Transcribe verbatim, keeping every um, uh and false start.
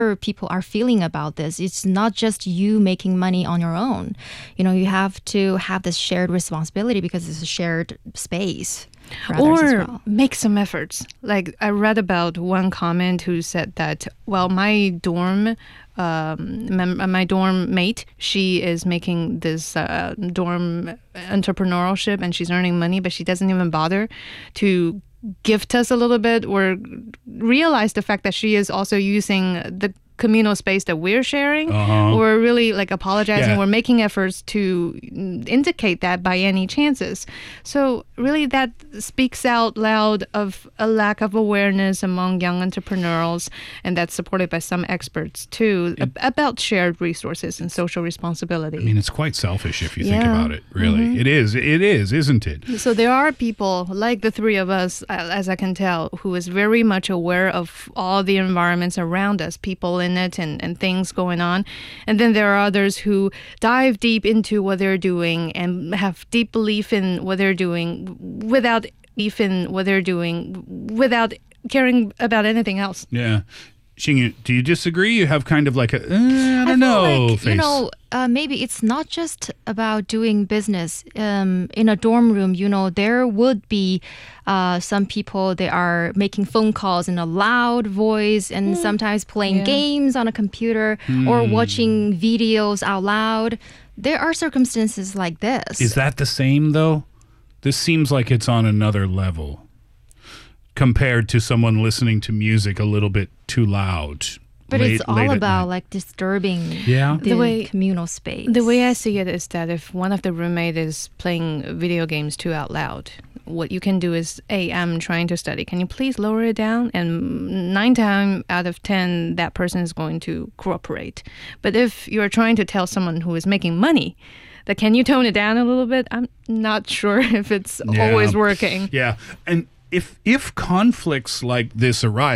people are feeling about this. It's not just you making money on your own. You know, you have to have this shared responsibility because it's a shared space. Or well. make some efforts. Like I read about one comment who said that, well, my dorm, um, mem- my dorm mate, she is making this uh, dorm entrepreneurship and she's earning money, but she doesn't even bother to gift us a little bit or realize the fact that she is also using the communal space that we're sharing, uh-huh. or really like apologizing, yeah. or making efforts to indicate that by any chances. So really that speaks out loud of a lack of awareness among young entrepreneurs, and that's supported by some experts too, it, about shared resources and social responsibility. I mean, it's quite selfish if you yeah. think about it, really. Mm-hmm. It is, it is, isn't it? So there are people like the three of us, as I can tell, who is very much aware of all the environments around us, people in it and, and things going on. And then there are others who dive deep into what they're doing and have deep belief in what they're doing without belief in what they're doing without caring about anything else. Yeah. Xingyu, do you disagree? You have kind of like a, uh, I don't I know, like, face. You know, uh, maybe it's not just about doing business. Um, in a dorm room, you know, there would be uh, some people, they are making phone calls in a loud voice and mm. sometimes playing yeah. games on a computer mm. or watching videos out loud. There are circumstances like this. Is that the same, though? This seems like it's on another level compared to someone listening to music a little bit too loud. But late, it's all about like disturbing yeah. the, the way, communal space. The way I see it is that if one of the roommates is playing video games too out loud, what you can do is, hey, I'm trying to study. Can you please lower it down? And nine times out of ten, that person is going to cooperate. But if you're trying to tell someone who is making money that can you tone it down a little bit, I'm not sure if it's yeah. always working. Yeah. And if if conflicts like this arise,